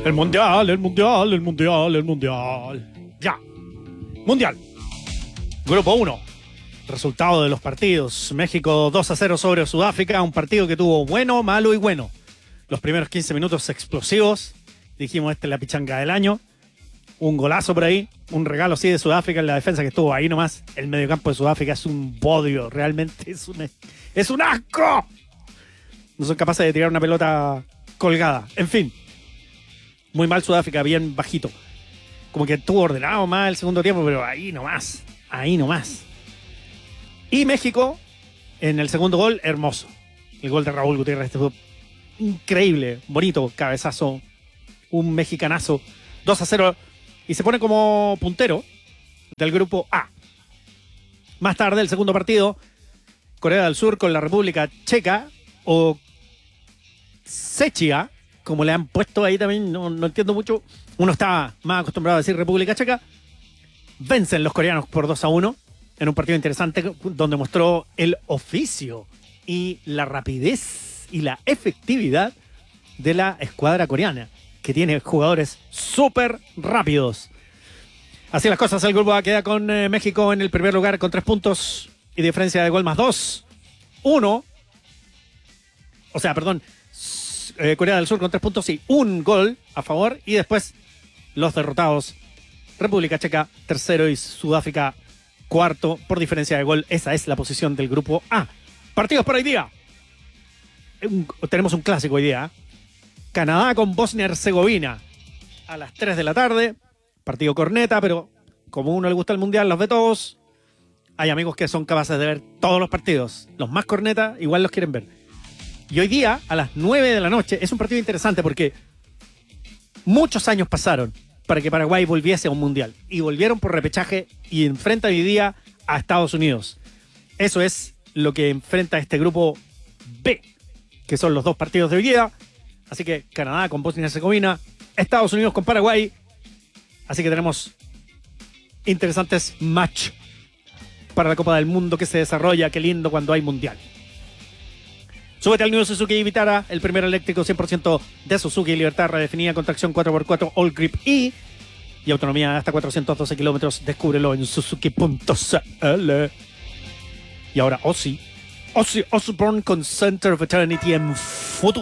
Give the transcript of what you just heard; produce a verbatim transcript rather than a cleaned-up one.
El mundial, el mundial, el mundial, el mundial. Ya. Mundial. Grupo uno. Resultado de los partidos. México dos a cero sobre Sudáfrica. Un partido que tuvo bueno, malo y bueno. Los primeros quince minutos explosivos. Dijimos, esta es la pichanga del año. Un golazo por ahí. Un regalo así de Sudáfrica en la defensa que estuvo ahí nomás. El mediocampo de Sudáfrica es un bodrio. Realmente es un, es un asco. No son capaces de tirar una pelota colgada. En fin. Muy mal Sudáfrica, bien bajito. Como que estuvo ordenado más el segundo tiempo, pero ahí nomás. Ahí nomás. Y México, en el segundo gol, hermoso. El gol de Raúl Gutiérrez este fue increíble, bonito, cabezazo. Un mexicanazo. dos a cero. Y se pone como puntero del grupo A. Más tarde, el segundo partido, Corea del Sur con la República Checa, o Sechia, como le han puesto ahí también, no, no entiendo mucho. Uno está más acostumbrado a decir República Checa. Vencen los coreanos por dos a uno en un partido interesante donde mostró el oficio y la rapidez y la efectividad de la escuadra coreana, que tiene jugadores súper rápidos. Así las cosas, el grupo A queda con eh, México en el primer lugar con tres puntos y diferencia de gol más dos. Uno, o sea, perdón, eh, Corea del Sur con tres puntos y un gol a favor. Y después los derrotados, República Checa tercero y Sudáfrica cuarto por diferencia de gol. Esa es la posición del grupo A. Partidos por hoy día. Un, tenemos un clásico hoy día. Canadá con Bosnia-Herzegovina a las tres de la tarde. Partido corneta, pero como a uno le gusta el mundial, los ve todos. Hay amigos que son capaces de ver todos los partidos. Los más corneta igual los quieren ver. Y hoy día, a las nueve de la noche, es un partido interesante porque muchos años pasaron para que Paraguay volviese a un mundial. Y volvieron por repechaje y enfrenta hoy día a Estados Unidos. Eso es lo que enfrenta este grupo B, que son los dos partidos de hoy día. Así que Canadá con Bosnia y Herzegovina, Estados Unidos con Paraguay. Así que tenemos interesantes match para la Copa del Mundo que se desarrolla. Qué lindo cuando hay mundial. Súbete al New Suzuki Vitara, el primer eléctrico cien por ciento de Suzuki, libertad redefinida con tracción cuatro por cuatro All Grip E y autonomía de hasta cuatrocientos doce kilómetros. Descúbrelo en suzuki punto c l. Y ahora Ozzy, Ozzy Osbourne con Center of Eternity en futuro.